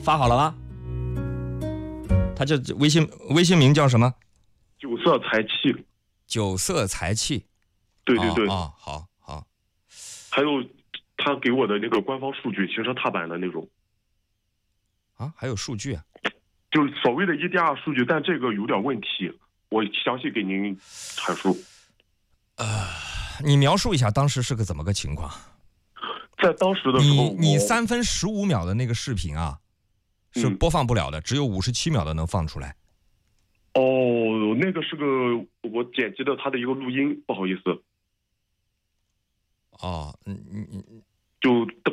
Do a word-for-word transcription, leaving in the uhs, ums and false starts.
发好了吗？他这微信微信名叫什么？ 酒色财气。 酒色财气。 对对对。 啊、哦哦，好好。 还有他给我的那个官方数据，行车踏板的那种。 啊，还有数据啊？ 就是所谓的 E D R 数据，但这个有点问题，我详细给您阐述。 呃，你描述一下当时是个怎么个情况？ 在当时的时候， 你你三分十五秒的那个视频啊，是播放不了的，嗯、只有五十七秒的能放出来。 哦，那个是个我剪辑的他的一个录音，不好意思。 哦，嗯嗯嗯， 就。